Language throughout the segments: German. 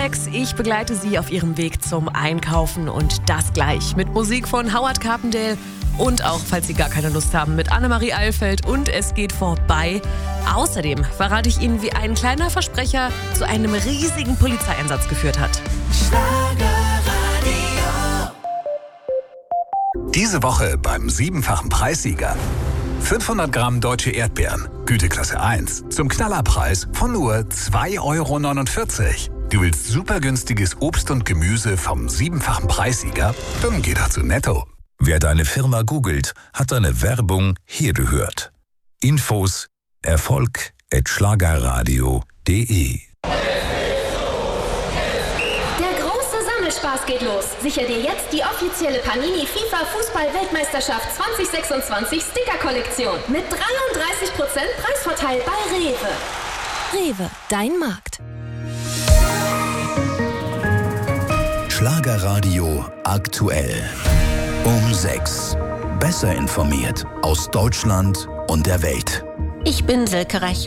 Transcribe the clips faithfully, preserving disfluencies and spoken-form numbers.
Ich begleite Sie auf Ihrem Weg zum Einkaufen und das gleich mit Musik von Howard Carpendale und auch, falls Sie gar keine Lust haben, mit Annemarie Eilfeld und Es geht vorbei. Außerdem verrate ich Ihnen, wie ein kleiner Versprecher zu einem riesigen Polizeieinsatz geführt hat. Diese Woche beim siebenfachen Preissieger. fünfhundert Gramm deutsche Erdbeeren, Güteklasse eins, zum Knallerpreis von nur zwei Euro neunundvierzig. Du willst super günstiges Obst und Gemüse vom siebenfachen Preissieger? Dann geh doch zu Netto. Wer deine Firma googelt, hat deine Werbung hier gehört. Infos erfolg at schlagerradio punkt de. Der große Sammelspaß geht los. Sicher dir jetzt die offizielle Panini FIFA Fußball-Weltmeisterschaft zwanzig sechsundzwanzig Sticker-Kollektion mit dreiunddreißig Prozent Preisvorteil bei Rewe. Rewe, dein Markt. Schlagerradio aktuell. Um sechs. Besser informiert aus Deutschland und der Welt. Ich bin Silke Rech.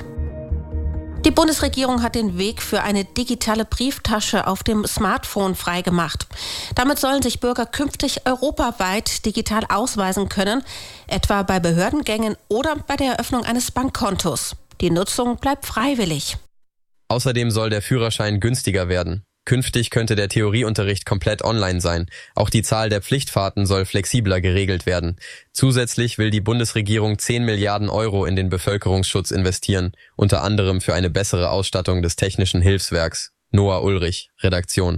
Die Bundesregierung hat den Weg für eine digitale Brieftasche auf dem Smartphone freigemacht. Damit sollen sich Bürger künftig europaweit digital ausweisen können, etwa bei Behördengängen oder bei der Eröffnung eines Bankkontos. Die Nutzung bleibt freiwillig. Außerdem soll der Führerschein günstiger werden. Künftig könnte der Theorieunterricht komplett online sein. Auch die Zahl der Pflichtfahrten soll flexibler geregelt werden. Zusätzlich will die Bundesregierung zehn Milliarden Euro in den Bevölkerungsschutz investieren, unter anderem für eine bessere Ausstattung des Technischen Hilfswerks. Noah Ulrich, Redaktion.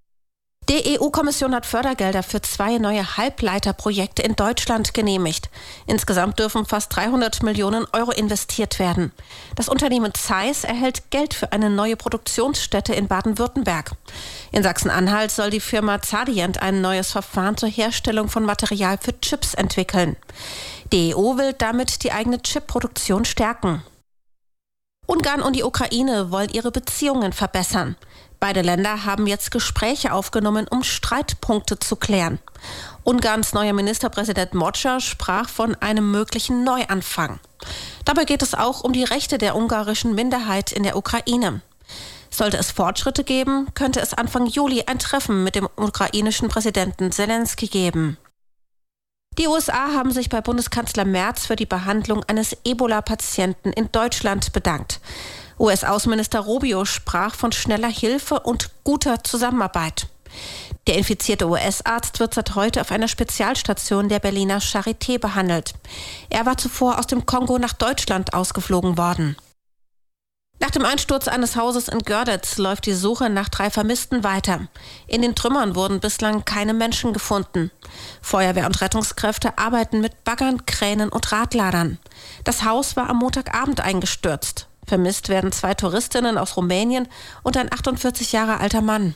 Die E U-Kommission hat Fördergelder für zwei neue Halbleiterprojekte in Deutschland genehmigt. Insgesamt dürfen fast dreihundert Millionen Euro investiert werden. Das Unternehmen Zeiss erhält Geld für eine neue Produktionsstätte in Baden-Württemberg. In Sachsen-Anhalt soll die Firma Zadient ein neues Verfahren zur Herstellung von Material für Chips entwickeln. Die E U will damit die eigene Chipproduktion stärken. Ungarn und die Ukraine wollen ihre Beziehungen verbessern. Beide Länder haben jetzt Gespräche aufgenommen, um Streitpunkte zu klären. Ungarns neuer Ministerpräsident Mocsa sprach von einem möglichen Neuanfang. Dabei geht es auch um die Rechte der ungarischen Minderheit in der Ukraine. Sollte es Fortschritte geben, könnte es Anfang Juli ein Treffen mit dem ukrainischen Präsidenten Zelensky geben. Die U S A haben sich bei Bundeskanzler Merz für die Behandlung eines Ebola-Patienten in Deutschland bedankt. U S-Außenminister Rubio sprach von schneller Hilfe und guter Zusammenarbeit. Der infizierte U S-Arzt wird seit heute auf einer Spezialstation der Berliner Charité behandelt. Er war zuvor aus dem Kongo nach Deutschland ausgeflogen worden. Nach dem Einsturz eines Hauses in Görlitz läuft die Suche nach drei Vermissten weiter. In den Trümmern wurden bislang keine Menschen gefunden. Feuerwehr und Rettungskräfte arbeiten mit Baggern, Kränen und Radladern. Das Haus war am Montagabend eingestürzt. Vermisst werden zwei Touristinnen aus Rumänien und ein achtundvierzig Jahre alter Mann.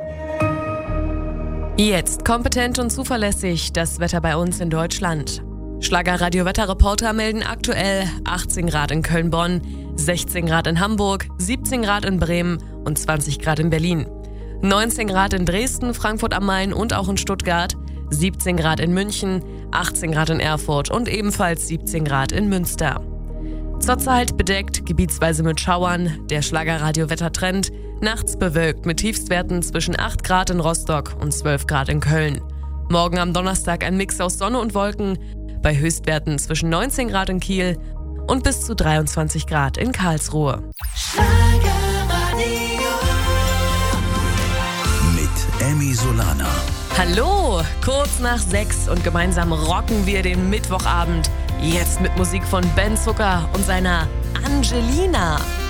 Jetzt kompetent und zuverlässig das Wetter bei uns in Deutschland. Schlagerradio-Wetterreporter melden aktuell achtzehn Grad in Köln-Bonn, sechzehn Grad in Hamburg, siebzehn Grad in Bremen und zwanzig Grad in Berlin. neunzehn Grad in Dresden, Frankfurt am Main und auch in Stuttgart, siebzehn Grad in München, achtzehn Grad in Erfurt und ebenfalls siebzehn Grad in Münster. Zurzeit bedeckt, gebietsweise mit Schauern, der Schlagerradio-Wettertrend, nachts bewölkt mit Tiefstwerten zwischen acht Grad in Rostock und zwölf Grad in Köln. Morgen am Donnerstag ein Mix aus Sonne und Wolken, bei Höchstwerten zwischen neunzehn Grad in Kiel und bis zu dreiundzwanzig Grad in Karlsruhe. Mit Emmy Solana. Hallo, kurz nach sechs und gemeinsam rocken wir den Mittwochabend. Jetzt mit Musik von Ben Zucker und seiner Angelina.